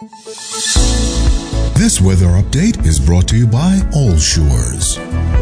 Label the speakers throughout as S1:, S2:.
S1: This weather update is brought to you by All Shores.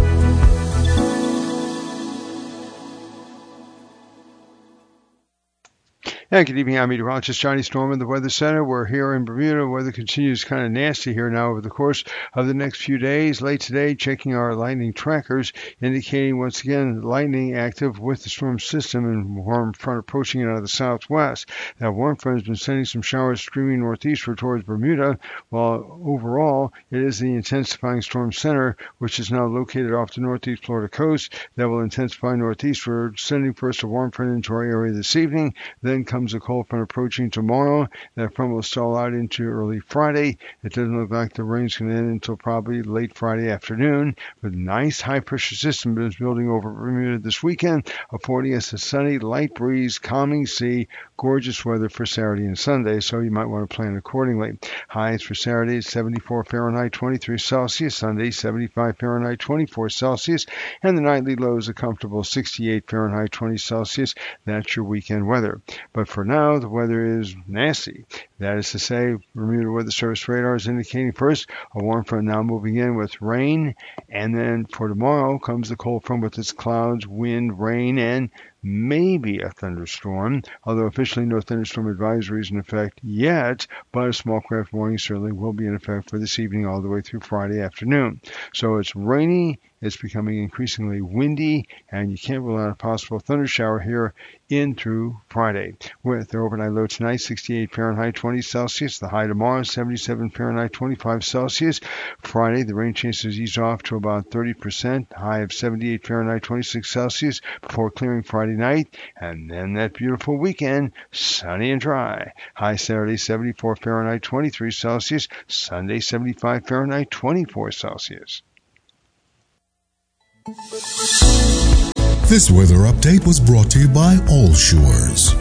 S2: Yeah, good evening. I'm meteorologist Johnny Storm in the Weather Center. We're here in Bermuda. Weather continues kind of nasty here now over the course of the next few days. Late today, checking our lightning trackers, indicating once again lightning active with the storm system and warm front approaching it out of the southwest. That warm front has been sending some showers streaming northeastward towards Bermuda, while overall it is the intensifying storm center, which is now located off the northeast Florida coast, that will intensify northeastward, sending first a warm front into our area this evening, then comes a cold front approaching tomorrow. That front will stall out into early Friday. It doesn't look like the rain's going to end until probably late Friday afternoon. With nice high-pressure system is building over Bermuda this weekend, affording us a sunny, light breeze, calming sea, gorgeous weather for Saturday and Sunday, so you might want to plan accordingly. Highs for Saturday is 74 Fahrenheit, 23 Celsius. Sunday, 75 Fahrenheit, 24 Celsius. And the nightly low is a comfortable 68 Fahrenheit, 20 Celsius. That's your weekend weather. But for now, the weather is nasty. That is to say, Bermuda Weather Service radar is indicating first a warm front now moving in with rain, and then for tomorrow comes the cold front with its clouds, wind, rain, and maybe a thunderstorm, although officially no thunderstorm advisory is in effect yet, but a small craft warning certainly will be in effect for this evening all the way through Friday afternoon. So it's rainy, it's becoming increasingly windy, and you can't rule out a possible thunder shower here in through Friday. With the overnight low tonight, 68 Fahrenheit, 20 Celsius. The high tomorrow, 77 Fahrenheit, 25 Celsius. Friday, the rain chances ease off to about 30%, high of 78 Fahrenheit, 26 Celsius, before clearing Friday night. And then that beautiful weekend, sunny and dry. High Saturday, 74 Fahrenheit, 23 Celsius. Sunday, 75 Fahrenheit, 24 Celsius.
S1: This weather update was brought to you by All Shores.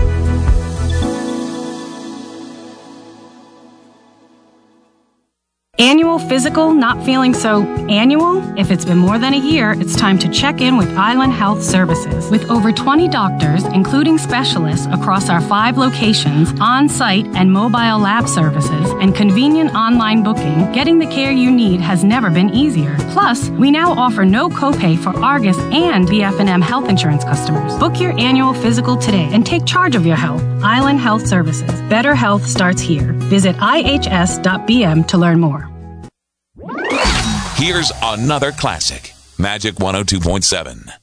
S3: Annual physical, not feeling so annual? If it's been more than a year, it's time to check in with Island Health Services. With over 20 doctors, including specialists across our 5 locations, on-site and mobile lab services, and convenient online booking, getting the care you need has never been easier. Plus, we now offer no copay for Argus and BF&M health insurance customers. Book your annual physical today and take charge of your health. Island Health Services. Better health starts here. Visit ihs.bm to learn more.
S4: Here's another classic. Magic 102.7.